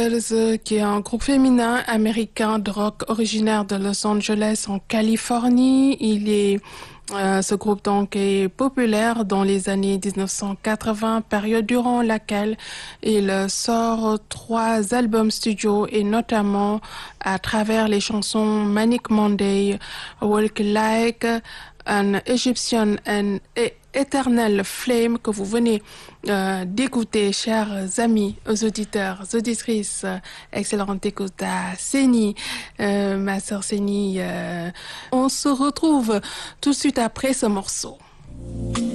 Sisters, qui est un groupe féminin américain de rock originaire de Los Angeles en Californie. Ce groupe donc est populaire dans les années 1980, période durant laquelle il sort 3 albums studio et notamment à travers les chansons Manic Monday, Walk Like an Egyptian and Eternal Flame que vous venez d'écouter, chers amis, auditeurs, auditrices. Excellente écoute à Séni, ma sœur Séni. On se retrouve tout de suite après ce morceau.